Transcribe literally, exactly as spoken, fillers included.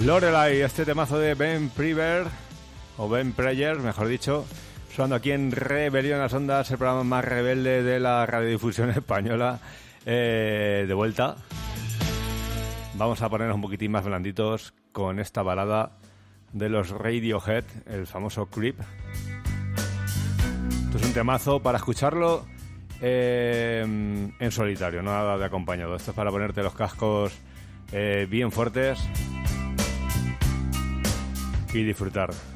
Lorelei, este temazo de Ben Prever, o Ben Preyer, mejor dicho, sonando aquí en Rebelión a las Ondas, el programa más rebelde de la radiodifusión española. Eh, de vuelta. Vamos a ponernos un poquitín más blanditos con esta balada de los Radiohead, el famoso Creep. Esto es un temazo para escucharlo eh, en solitario, no nada de acompañado. Esto es para ponerte los cascos eh, bien fuertes y disfrutar.